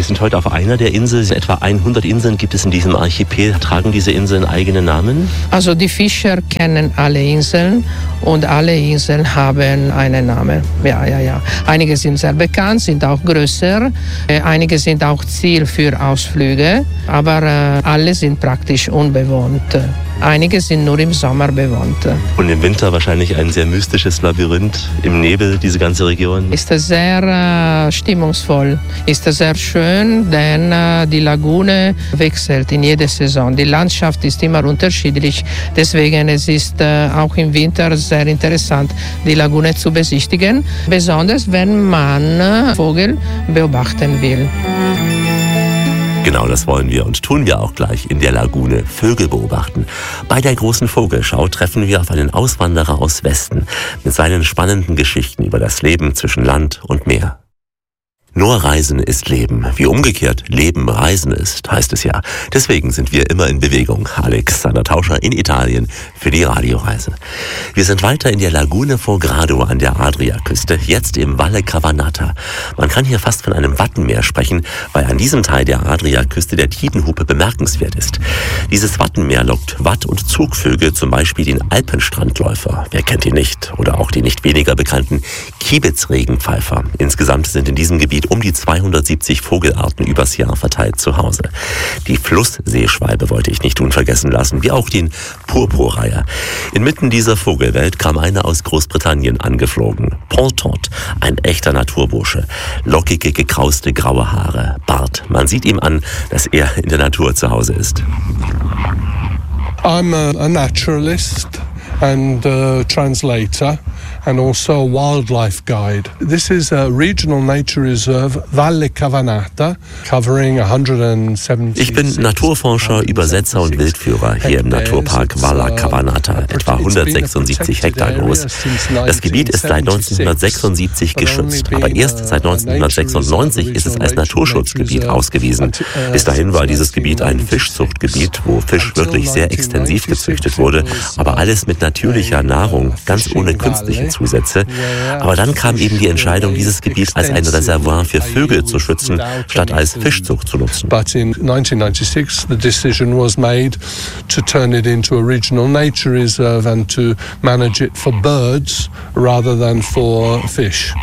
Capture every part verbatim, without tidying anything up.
sind heute auf einer der Inseln. Etwa hundert Inseln gibt es in diesem Archipel. Tragen diese Inseln eigene Namen? Also die Fischer kennen alle Inseln und alle Inseln haben einen Namen. Ja, ja, ja. Einige sind sehr bekannt, sind auch größer. Einige sind auch Ziel für Ausflüge. Aber äh, alle sind praktisch unbewohnt. Einige sind nur im Sommer bewohnt. Und im Winter wahrscheinlich ein sehr mystisches Labyrinth im Nebel, diese ganze Region? Ist sehr äh, stimmungsvoll, ist sehr schön, denn äh, die Lagune wechselt in jeder Saison. Die Landschaft ist immer unterschiedlich, deswegen es ist äh, auch im Winter sehr interessant, die Lagune zu besichtigen, besonders wenn man äh, Vogel beobachten will. Genau, das wollen wir und tun wir auch gleich in der Lagune Vögel beobachten. Bei der großen Vogelschau treffen wir auf einen Auswanderer aus Westen mit seinen spannenden Geschichten über das Leben zwischen Land und Meer. Nur Reisen ist Leben. Wie umgekehrt Leben Reisen ist, heißt es ja. Deswegen sind wir immer in Bewegung. Alexander Tauscher in Italien für die Radioreise. Wir sind weiter in der Lagune Fogrado an der Adriaküste, jetzt im Valle Cavanata. Man kann hier fast von einem Wattenmeer sprechen, weil an diesem Teil der Adriaküste der Tidenhupe bemerkenswert ist. Dieses Wattenmeer lockt Watt- und Zugvögel, zum Beispiel den Alpenstrandläufer. Wer kennt ihn nicht? Oder auch die nicht weniger bekannten Kiebitzregenpfeifer. Insgesamt sind in diesem Gebiet um die zweihundertsiebzig Vogelarten übers Jahr verteilt zu Hause. Die Flussseeschwalbe wollte ich nicht unvergessen lassen, wie auch den Purpurreiher. Inmitten dieser Vogelwelt kam einer aus Großbritannien angeflogen. Pontot, ein echter Naturbursche. Lockige, gekrauste graue Haare, Bart. Man sieht ihm an, dass er in der Natur zu Hause ist. I'm a, a naturalist and a translator and also a wildlife guide. This is a regional nature reserve, Valle Cavanata, covering one hundred seventy. Ich bin Naturforscher, Übersetzer und Wildführer hier im Naturpark Valle Cavanata, etwa hundertsechsundsiebzig Hektar groß. Das Gebiet ist seit neunzehnhundertsechsundsiebzig geschützt, aber erst seit neunzehnhundertsechsundneunzig ist es als Naturschutzgebiet ausgewiesen. Bis dahin war dieses Gebiet ein Fischzuchtgebiet, wo Fisch wirklich sehr extensiv gezüchtet wurde, aber alles mit natürlicher Nahrung, ganz ohne künstliche Zusätze. Aber dann kam eben die Entscheidung, dieses Gebiet als ein Reservoir für Vögel zu schützen, statt als Fischzucht zu nutzen. But in nineteen ninety-six the decision was made to turn it into a regional nature reserve and to manage it for birds rather than for fish.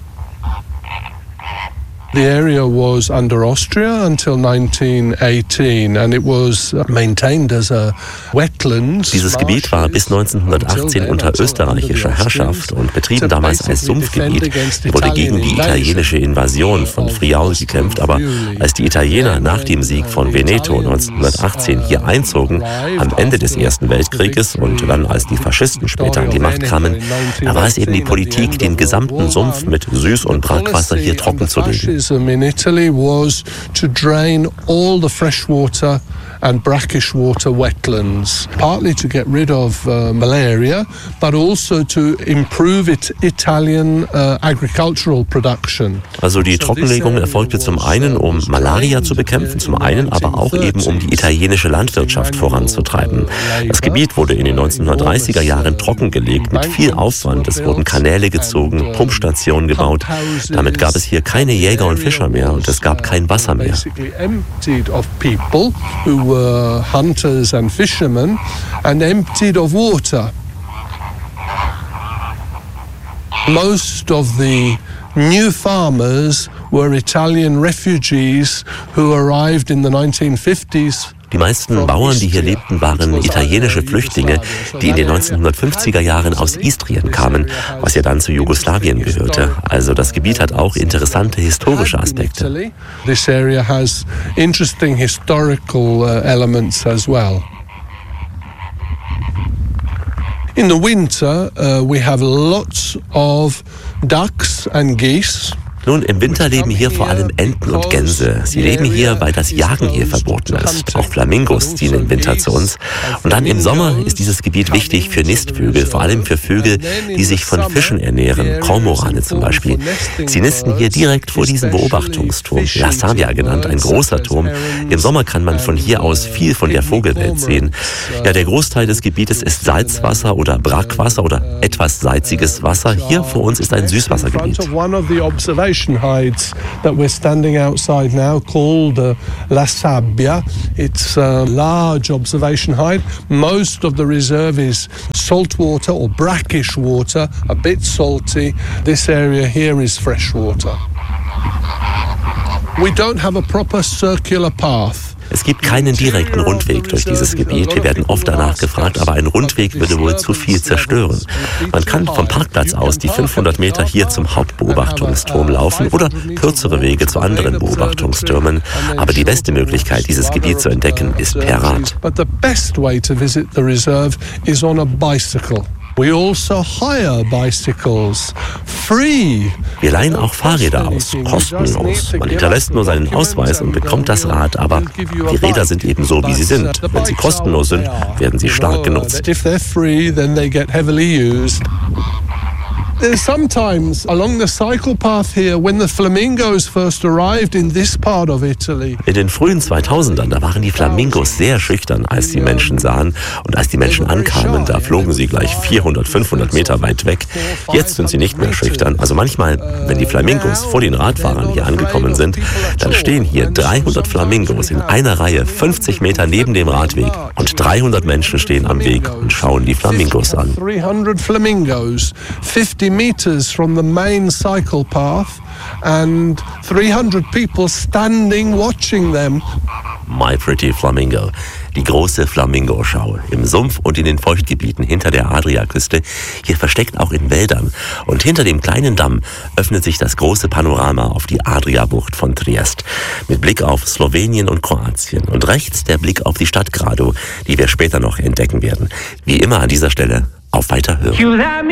The area was under Austria until nineteen eighteen and it was maintained as a wetlands. Dieses Gebiet war bis neunzehnhundertachtzehn unter österreichischer Herrschaft und betrieben damals als Sumpfgebiet. Es wurde gegen die italienische Invasion von Friaul gekämpft, aber als die Italiener nach dem Sieg von Veneto neunzehnhundertachtzehn hier einzogen, am Ende des Ersten Weltkrieges und dann als die Faschisten später an die Macht kamen, da war es eben die Politik, den gesamten Sumpf mit Süß- und Brackwasser hier trocken zu legen. In Italy was to drain all the freshwater and brackish water wetlands, partly to get rid of uh, malaria, but also to improve it Italian uh, agricultural production. Also die Trockenlegung erfolgte zum einen, um Malaria zu bekämpfen, zum einen aber auch eben, um die italienische Landwirtschaft voranzutreiben. Das Gebiet wurde in den neunzehnhundertdreißiger Jahren trockengelegt, mit viel Aufwand. Es wurden Kanäle gezogen, Pumpstationen gebaut. Damit gab es hier keine Jäger und Fischer mehr und es gab kein Wasser mehr. Were hunters and fishermen and emptied of water. Most of the new farmers were Italian refugees who arrived in the nineteen fifties. Die meisten Bauern, die hier lebten, waren italienische Flüchtlinge, die in den neunzehnhundertfünfziger Jahren aus Istrien kamen, was ja dann zu Jugoslawien gehörte. Also das Gebiet hat auch interessante historische Aspekte. This area has interesting historical elements as well. In the winter, uh, we have lots of ducks and geese. Nun, im Winter leben hier vor allem Enten und Gänse. Sie leben hier, weil das Jagen hier verboten ist. Auch Flamingos ziehen im Winter zu uns. Und dann im Sommer ist dieses Gebiet wichtig für Nistvögel, vor allem für Vögel, die sich von Fischen ernähren, Kormorane zum Beispiel. Sie nisten hier direkt vor diesem Beobachtungsturm, La Sabbia genannt, ein großer Turm. Im Sommer kann man von hier aus viel von der Vogelwelt sehen. Ja, der Großteil des Gebietes ist Salzwasser oder Brackwasser oder etwas salziges Wasser. Hier vor uns ist ein Süßwassergebiet. observation hides that we're standing outside now called uh, La Sabbia. It's a large observation hide. Most of the reserve is saltwater or brackish water, a bit salty. This area here is freshwater. We don't have a proper circular path. Es gibt keinen direkten Rundweg durch dieses Gebiet. Wir werden oft danach gefragt, aber ein Rundweg würde wohl zu viel zerstören. Man kann vom Parkplatz aus die fünfhundert Meter hier zum Hauptbeobachtungsturm laufen oder kürzere Wege zu anderen Beobachtungstürmen. Aber die beste Möglichkeit, dieses Gebiet zu entdecken, ist per Rad. But the best way to visit the reserve is on a bicycle. We also hire bicycles, free. Wir leihen auch Fahrräder aus, kostenlos. Man hinterlässt nur seinen Ausweis und bekommt das Rad, aber die Räder sind eben so, wie sie sind. Wenn sie kostenlos sind, werden sie stark genutzt. If they're free, then they get heavily used. Sometimes along the cycle path here, when the flamingos first arrived in this part of Italy. In den frühen zweitausendern, da waren die Flamingos sehr schüchtern, als die Menschen sahen. Und als die Menschen ankamen, da flogen sie gleich vierhundert, fünfhundert Meter weit weg. Jetzt sind sie nicht mehr schüchtern. Also manchmal, wenn die Flamingos vor den Radfahrern hier angekommen sind, dann stehen hier dreihundert Flamingos in einer Reihe, fünfzig Meter neben dem Radweg. Und dreihundert Menschen stehen am Weg und schauen die Flamingos an. dreihundert Flamingos, fifty meters from the main cycle path and three hundred people standing watching them. My Pretty Flamingo, die große Flamingo-Schau im Sumpf und in den Feuchtgebieten hinter der Adriaküste, hier versteckt auch in Wäldern. Und hinter dem kleinen Damm öffnet sich das große Panorama auf die Adriabucht von Triest mit Blick auf Slowenien und Kroatien und rechts der Blick auf die Stadt Grado, die wir später noch entdecken werden. Wie immer an dieser Stelle auf Weiterhören.